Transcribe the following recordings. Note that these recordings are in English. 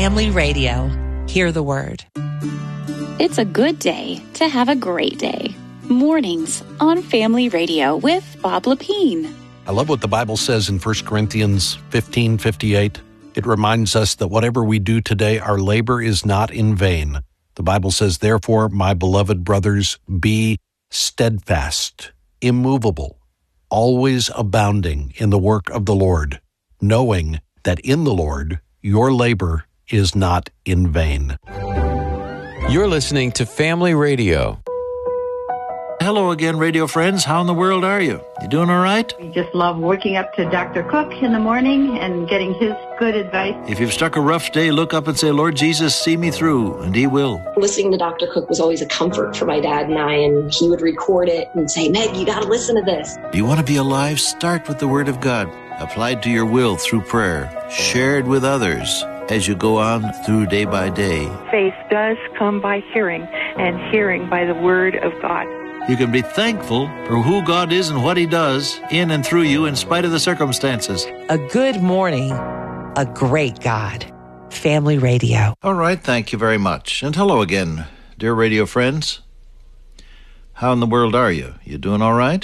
Family Radio. Hear the word. It's a good day to have a great day. Mornings on Family Radio with Bob Lepine. I love what the Bible says in 1 Corinthians 15:58. It reminds us that whatever we do today, our labor is not in vain. The Bible says, therefore, my beloved brothers, be steadfast, immovable, always abounding in the work of the Lord, knowing that in the Lord your labor is not in vain. You're listening to Family Radio. Hello again, radio friends. How in the world are you? You doing all right? We just love waking up to Dr. Cook in the morning and getting his good advice. If you've struck a rough day, look up and say, Lord Jesus, see me through, and He will. Listening to Dr. Cook was always a comfort for my dad and I, and he would record it and say, Meg, you got to listen to this. Do you want to be alive? Start with the Word of God, applied to your will through prayer, shared with others as you go on through day by day. Faith does come by hearing, and hearing by the Word of God. You can be thankful for who God is and what He does in and through you in spite of the circumstances. A good morning, a great God. Family Radio. All right, thank you very much. And hello again, dear radio friends. How in the world are you? You doing all right?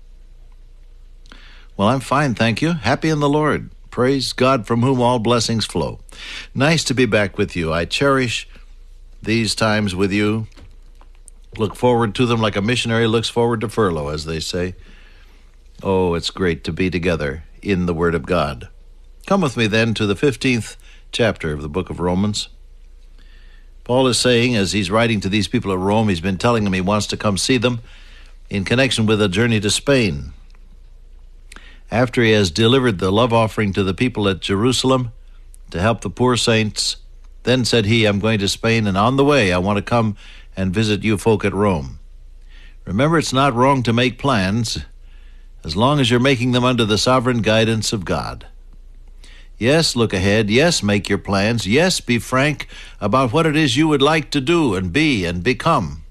Well, I'm fine, thank you. Happy in the Lord. Praise God, from whom all blessings flow. Nice to be back with you. I cherish these times with you. Look forward to them like a missionary looks forward to furlough, as they say. Oh, it's great to be together in the Word of God. Come with me then to the 15th chapter of the book of Romans. Paul is saying, as he's writing to these people at Rome, he's been telling them he wants to come see them in connection with a journey to Spain. After he has delivered the love offering to the people at Jerusalem to help the poor saints, then said he, I'm going to Spain, and on the way I want to come and visit you folk at Rome. Remember, it's not wrong to make plans as long as you're making them under the sovereign guidance of God. Yes, look ahead. Yes, make your plans. Yes, be frank about what it is you would like to do and be and become.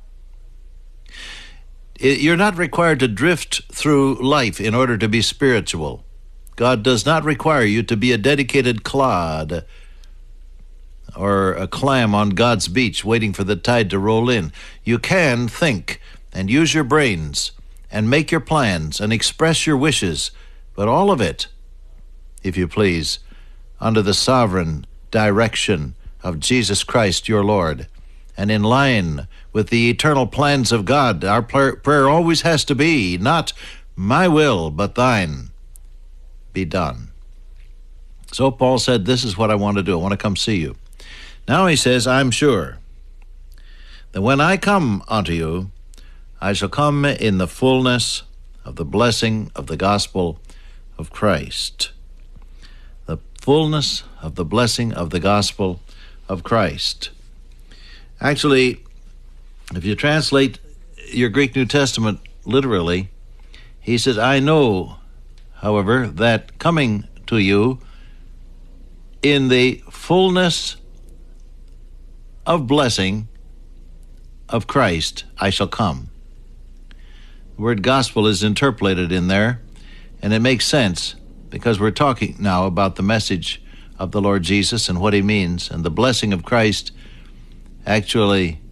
You're not required to drift through life in order to be spiritual. God does not require you to be a dedicated clod or a clam on God's beach waiting for the tide to roll in. You can think and use your brains and make your plans and express your wishes, but all of it, if you please, under the sovereign direction of Jesus Christ your Lord, and in line with the eternal plans of God. Our prayer always has to be, not my will, but thine be done. So Paul said, this is what I want to do. I want to come see you. Now he says, I'm sure that when I come unto you, I shall come in the fullness of the blessing of the gospel of Christ. The fullness of the blessing of the gospel of Christ. Actually, if you translate your Greek New Testament literally, he says, I know, however, that coming to you in the fullness of blessing of Christ, I shall come. The word gospel is interpolated in there, and it makes sense because we're talking now about the message of the Lord Jesus and what He means, and the blessing of Christ actually